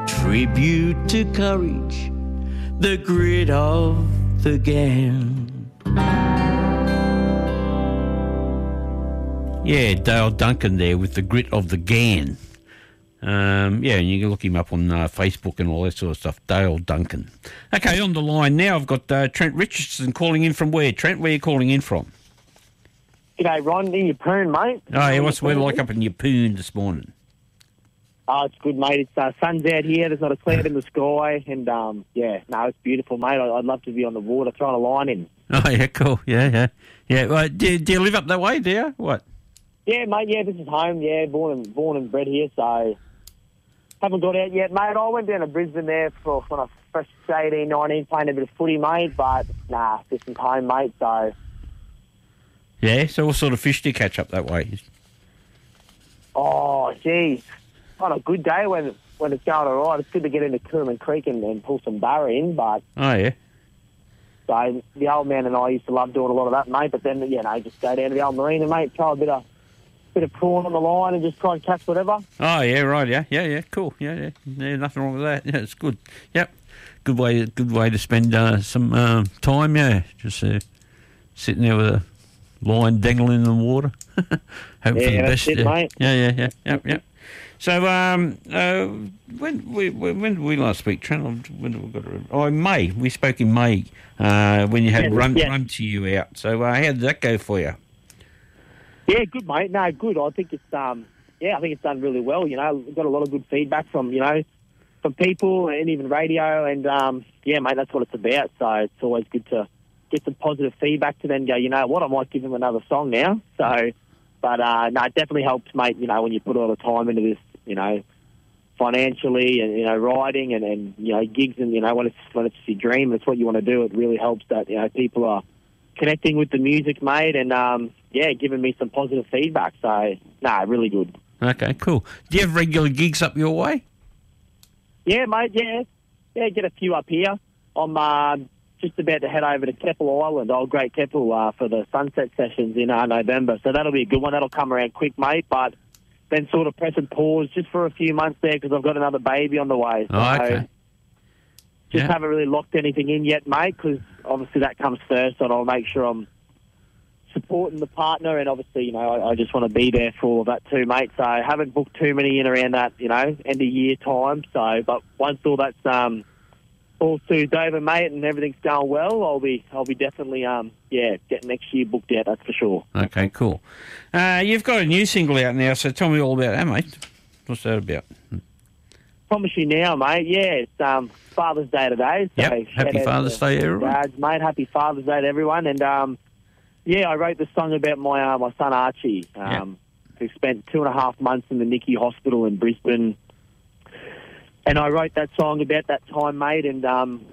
tribute to courage, the grit of the Ghan. Yeah, Dale Duncan there with the grit of the Ghan. And you can look him up on Facebook and all that sort of stuff, Dale Duncan. Okay, on the line now, I've got Trent Richardson calling in from where? Trent, where are you calling in from? G'day, Ron, in Yeppoon, mate. Oh, yeah, what's the weather like up in Yeppoon this morning? Oh, it's good, mate. It's sun's out here. There's not a cloud in the sky. And, it's beautiful, mate. I'd love to be on the water throwing a line in. Oh, yeah, cool. Yeah. Well, do you live up that way, do you? What? Yeah, mate, this is home. Yeah, born and bred here, so haven't got out yet, mate. I went down to Brisbane there when I was fresh 18, 19, playing a bit of footy, mate, but, just in home, mate, so... Yeah, so what sort of fish do you catch up that way? Oh, geez. On a good day when it's going all right, it's good to get into Cooraman Creek and pull some barra in, but... Oh, yeah. So the old man and I used to love doing a lot of that, mate, but then, just go down to the old marina, mate, throw a bit of prawn on the line and just try and catch whatever. Oh, yeah, right, yeah, cool, yeah, nothing wrong with that. Yeah, it's good. Yep, good way to spend some time, yeah, just sitting there with a line dangling in the water. Hope for the best. It, mate. Yeah, yep. So, when did we last speak, Trent? When did we got to... Oh, in May. We spoke in May when you had run to you out. So, how did that go for you? Yeah, good, mate. No, good. I think it's I think it's done really well. We've got a lot of good feedback from people and even radio, and mate, that's what it's about. So it's always good to get some positive feedback to then go, you know what, I might give them another song now. So, but it definitely helps, mate. When you put all the time into this, financially and writing and gigs and when it's your dream, it's what you want to do. It really helps that people are connecting with the music, mate, and giving me some positive feedback. So, really good. Okay, cool. Do you have regular gigs up your way? Yeah, mate, yeah, get a few up here. I'm just about to head over to Keppel Island, Old Great Keppel, for the Sunset Sessions in November. So that'll be a good one. That'll come around quick, mate, but then sort of press and pause just for a few months there because I've got another baby on the way. So okay. Just haven't really locked anything in yet, mate, because obviously that comes first, and I'll make sure I'm supporting the partner, and obviously, I just want to be there for all of that too, mate. So I haven't booked too many in around that, end of year time. So, but once all that's all soothed over, mate, and everything's going well, I'll be definitely getting next year booked out. That's for sure. Okay, cool. You've got a new single out now, so tell me all about that, mate. What's that about? Promise you now, mate. Yeah, it's Father's Day today. So yep. Happy Father's Day, everyone. Dads, mate, happy Father's Day to everyone. And I wrote the song about my son Archie, who spent 2.5 months in the Nicky Hospital in Brisbane. And I wrote that song about that time, mate, and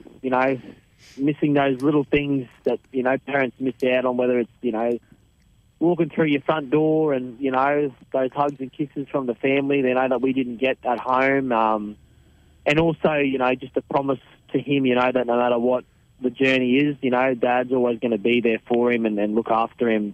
missing those little things that parents miss out on, whether it's walking through your front door and, those hugs and kisses from the family, that we didn't get at home. And also, just a promise to him, that no matter what the journey is, Dad's always going to be there for him and look after him.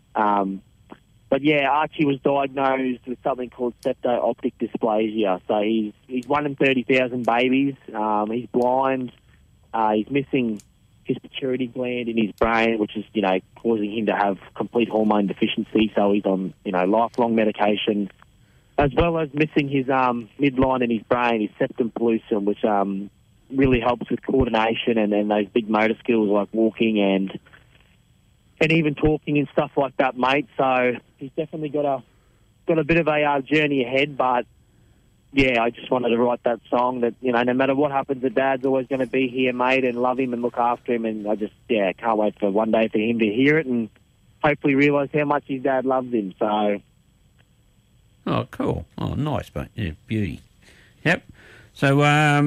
But yeah, Archie was diagnosed with something called septo-optic dysplasia. So he's 1 in 30,000 babies. He's blind. He's missing his pituitary gland in his brain, which is, causing him to have complete hormone deficiency. So he's on, lifelong medication, as well as missing his midline in his brain, his septum pellucid, which really helps with coordination and those big motor skills like walking and even talking and stuff like that, mate. So he's definitely got a bit of a journey ahead, but yeah, I just wanted to write that song that, no matter what happens, the Dad's always going to be here, mate, and love him and look after him. And I just, can't wait for one day for him to hear it and hopefully realise how much his dad loves him. So. Oh, cool. Oh, nice, mate. Yeah, beauty. Yep. So, how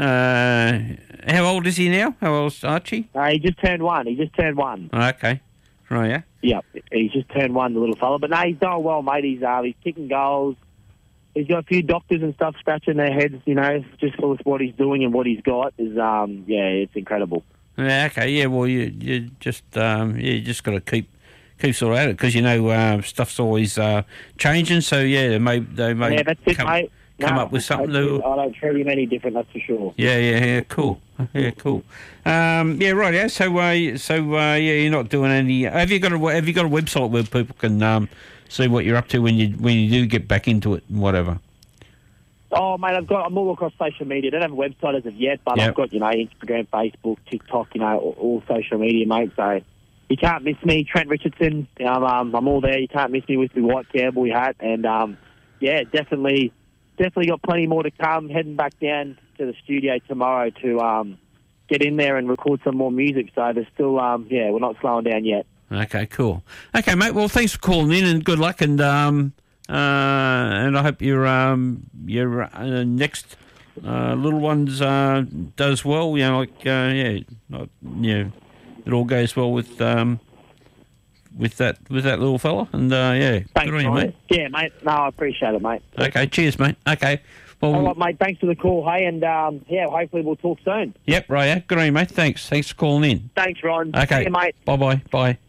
old is he now? How old's Archie? He just turned 1. Oh, okay. Right, yeah? Yep. He's just turned 1, the little fella. But no, he's doing well, mate. He's kicking goals. He's got a few doctors and stuff scratching their heads, just for what he's doing and what he's got is, it's incredible. Yeah, okay, yeah, well, you just got to keep sort of at it because, stuff's always changing, so, yeah, they may that's it, mate. come up with something to... I don't treat him any different, that's for sure. Yeah, cool. Yeah, cool. Yeah, right. Yeah, you're not doing any. Have you got a website where people can see what you're up to when you do get back into it and whatever? Oh, mate, I'm all across social media. I don't have a website as of yet, but I've got, Instagram, Facebook, TikTok, all social media, mate. So you can't miss me, Trent Richardson. I'm all there. You can't miss me with the white cowboy hat. And, definitely got plenty more to come. Heading back down to the studio tomorrow to get in there and record some more music. So there's still, we're not slowing down yet. Okay, cool. Okay, mate, well, thanks for calling in and good luck. And I hope your next little ones does well. It all goes well with that little fella. And Thanks, good on you, mate. Yeah, mate. No, I appreciate it, mate. Okay, cheers, mate. Okay, well, all right, mate. Thanks for the call, hey, and hopefully we'll talk soon. Yep, right. Yeah, good on you, mate. Thanks for calling in. Thanks, Ron. Okay, see you, mate. Bye.